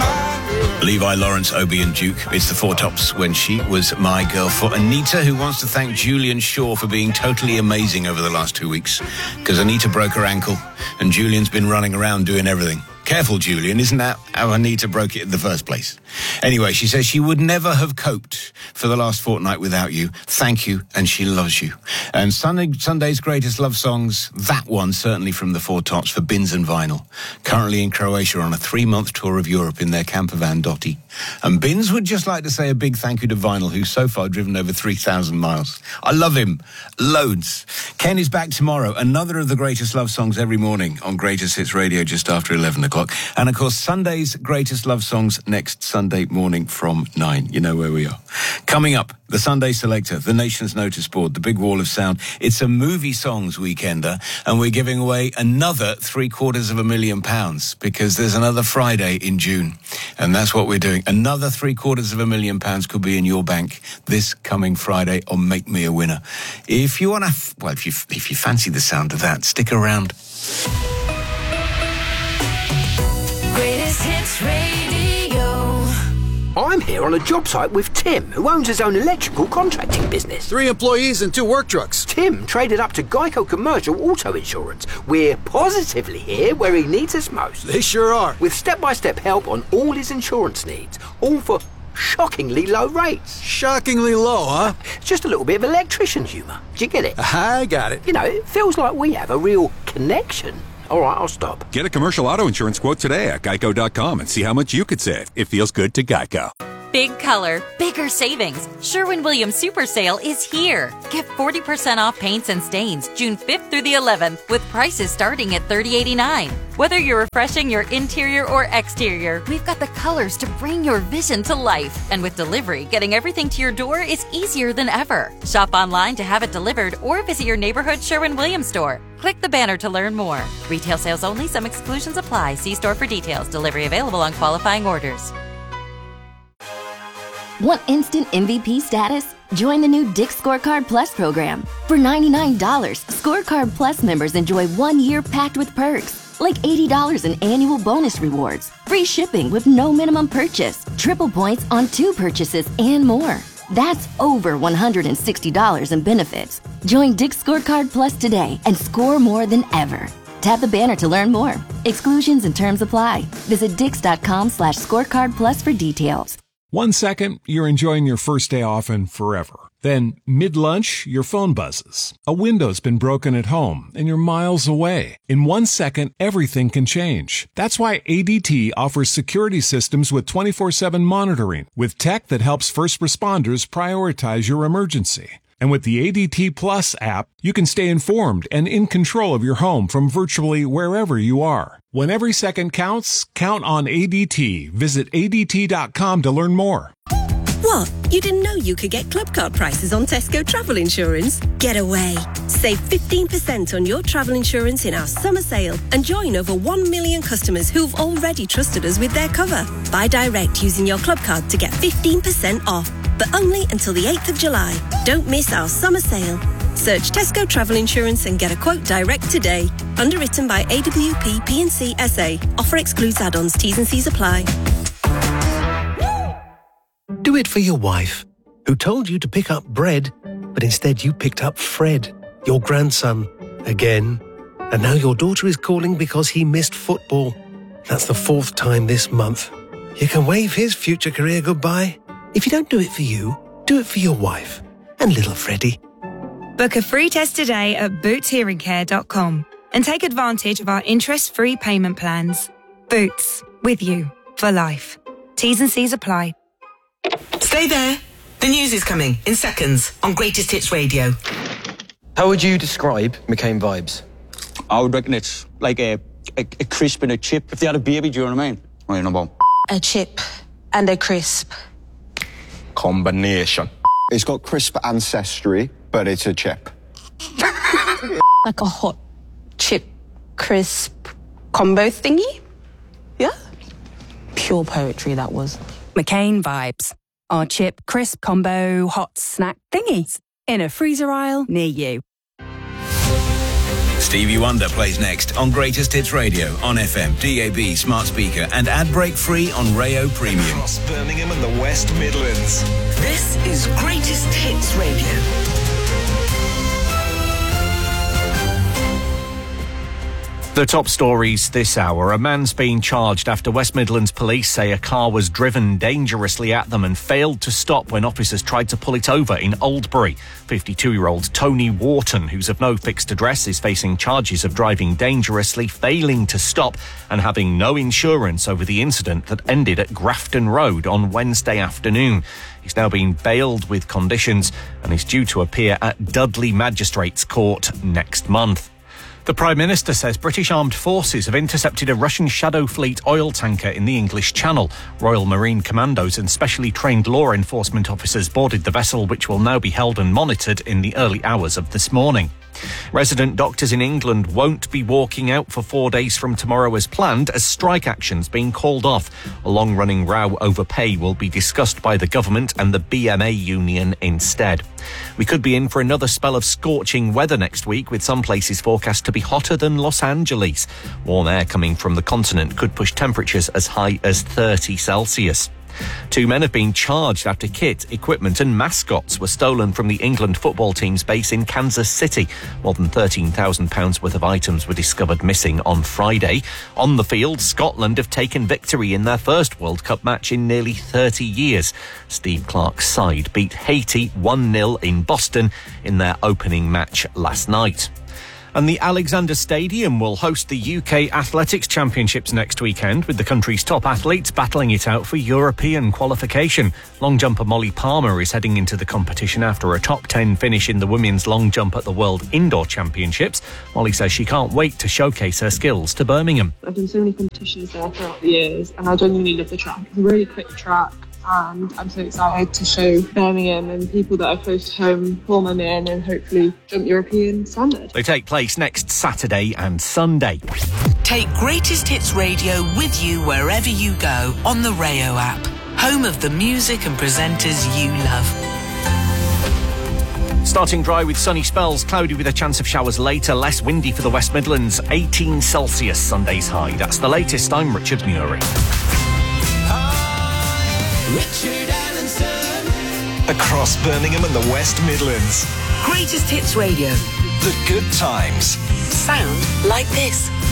Levi, Lawrence, Obie and Duke. It's the Four Tops When She Was My Girl. For Anita, who wants to thank Julian Shaw for being totally amazing over the last 2 weeks, because Anita broke her ankle and Julian's been running around doing everything. Careful, Julian. Isn't that how Anita broke it in the first place? Anyway, she says she would never have coped for the last fortnight without you. Thank you, and she loves you. And Sunday's greatest love songs, that one certainly from the Four Tops for Bins and Vinyl. Currently in Croatia on a 3-month tour of Europe in their camper van Dottie. And Bins would just like to say a big thank you to Vinyl, who's so far driven over 3,000 miles. I love him. Loads. Ken is back tomorrow. Another of the greatest love songs every morning on Greatest Hits Radio just after 11 o'clock. And, of course, Sunday's greatest love songs next Sunday morning from 9. You know where we are. Coming up, the Sunday Selector, the Nation's Notice Board, the Big Wall of Sound. It's a movie songs weekender, and we're giving away another £750,000 because there's another Friday in June. And that's what we're doing. Another £750,000 could be in your bank this coming Friday on Make Me a Winner. If you want to, if you fancy the sound of that, stick around. Greatest Hits Radio. I'm here on a job site with Tim, who owns his own electrical contracting business. 3 employees and 2 work trucks. Tim traded up to Geico Commercial Auto Insurance. We're positively here where he needs us most. They sure are. With step-by-step help on all his insurance needs, all for shockingly low rates. Shockingly low, huh? It's just a little bit of electrician humour. Do you get it? I got it. You know, it feels like we have a real connection. All right, I'll stop. Get a commercial auto insurance quote today at geico.com and see how much you could save. It feels good to Geico. Big color, bigger savings. Sherwin-Williams Super Sale is here. Get 40% off paints and stains June 5th through the 11th with prices starting at $30.89. Whether you're refreshing your interior or exterior, we've got the colors to bring your vision to life. And with delivery, getting everything to your door is easier than ever. Shop online to have it delivered or visit your neighborhood Sherwin-Williams store. Click the banner to learn more. Retail sales only. Some exclusions apply. See store for details. Delivery available on qualifying orders. Want instant MVP status? Join the new Dick's Scorecard Plus program. For $99, Scorecard Plus members enjoy 1 year packed with perks, like $80 in annual bonus rewards, free shipping with no minimum purchase, triple points on 2 purchases, and more. That's over $160 in benefits. Join Dick's Scorecard Plus today and score more than ever. Tap the banner to learn more. Exclusions and terms apply. Visit dix.com/scorecard plus for details. 1 second, you're enjoying your first day off and forever. Then, mid-lunch, your phone buzzes. A window's been broken at home, and you're miles away. In 1 second, everything can change. That's why ADT offers security systems with 24/7 monitoring, with tech that helps first responders prioritize your emergency. And with the ADT Plus app, you can stay informed and in control of your home from virtually wherever you are. When every second counts, count on ADT. Visit ADT.com to learn more. What? You didn't know you could get club card prices on Tesco travel insurance? Get away. Save 15% on your travel insurance in our summer sale and join over 1 million customers who've already trusted us with their cover. Buy direct using your club card to get 15% off, but only until the 8th of July. Don't miss our summer sale. Search Tesco Travel Insurance and get a quote direct today. Underwritten by AWP P&C SA. Offer excludes add-ons. T's and C's apply. Do it for your wife, who told you to pick up bread, but instead you picked up Fred, your grandson, again. And now your daughter is calling because he missed football. That's the 4th time this month. You can wave his future career goodbye. If you don't do it for you, do it for your wife and little Freddie. Book a free test today at bootshearingcare.com and take advantage of our interest-free payment plans. Boots, with you for life. T's and C's apply. Stay there. The news is coming in seconds on Greatest Hits Radio. How would you describe McCain vibes? I would reckon it's like a crisp and a chip. If they had a baby, do you know what I mean? Right, no bomb. A chip and a crisp. Combination. It's got crisp ancestry, but it's a chip. Like a hot chip crisp combo thingy? Yeah? Pure poetry, that was. McCain vibes. Our chip crisp combo hot snack thingies in a freezer aisle near you. Stevie Wonder plays next on Greatest Hits Radio on FM, DAB, smart speaker and ad break free on Rayo Premium. Across Birmingham and the West Midlands. This is Greatest Hits Radio. The top stories this hour. A man's being charged after West Midlands police say a car was driven dangerously at them and failed to stop when officers tried to pull it over in Oldbury. 52-year-old Tony Wharton, who's of no fixed address, is facing charges of driving dangerously, failing to stop and having no insurance over the incident that ended at Grafton Road on Wednesday afternoon. He's now been bailed with conditions and is due to appear at Dudley Magistrates Court next month. The Prime Minister says British Armed Forces have intercepted a Russian Shadow Fleet oil tanker in the English Channel. Royal Marine Commandos and specially trained law enforcement officers boarded the vessel, which will now be held and monitored in the early hours of this morning. Resident doctors in England won't be walking out for 4 days from tomorrow as planned, as strike action's being called off. A long-running row over pay will be discussed by the government and the BMA union instead. We could be in for another spell of scorching weather next week, with some places forecast to be hotter than Los Angeles. Warm air coming from the continent could push temperatures as high as 30 Celsius. 2 men have been charged after kit, equipment and mascots were stolen from the England football team's base in Kansas City. More than £13,000 worth of items were discovered missing on Friday. On the field, Scotland have taken victory in their first World Cup match in nearly 30 years. Steve Clarke's side beat Haiti 1-0 in Boston in their opening match last night. And the Alexander Stadium will host the UK Athletics Championships next weekend, with the country's top athletes battling it out for European qualification. Long jumper Molly Palmer is heading into the competition after a top 10 finish in the women's long jump at the World Indoor Championships. Molly says she can't wait to showcase her skills to Birmingham. I've done so many competitions there throughout the years, and I genuinely love the track. It's a really quick track, and I'm so excited to show Birmingham and people that are close to home, form them in and hopefully jump European standard. They take place next Saturday and Sunday. Take Greatest Hits Radio with you wherever you go on the Rayo app, home of the music and presenters you love. Starting dry with sunny spells, cloudy with a chance of showers later, less windy for the West Midlands, 18 Celsius Sunday's high. That's the latest. I'm Richard Murie. Richard Allenson. Across Birmingham and the West Midlands. Greatest Hits Radio. The good times. Sound like this.